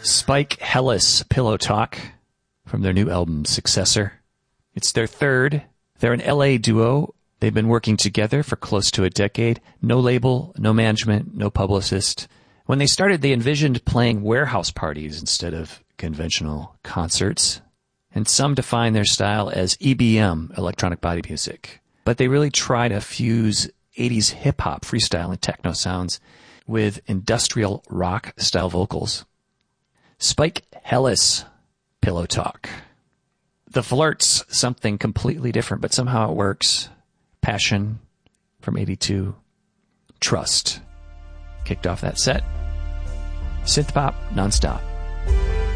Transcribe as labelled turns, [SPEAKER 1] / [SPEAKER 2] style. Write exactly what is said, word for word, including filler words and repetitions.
[SPEAKER 1] Spike Hellis, Pillow Talk, from their new album, Successor. It's their third. They're an L A duo. They've been working together for close to a decade. No label, no management, no publicist. When they started, they envisioned playing warehouse parties instead of conventional concerts. And some define their style as E B M, electronic body music. But they really try to fuse eighties hip-hop, freestyle, and techno sounds with industrial rock-style vocals. Spike Hellis, Pillow Talk. The Flirts, something completely different, but somehow it works. Passion, from eighty-two. Trust, kicked off that set. Synth pop, nonstop.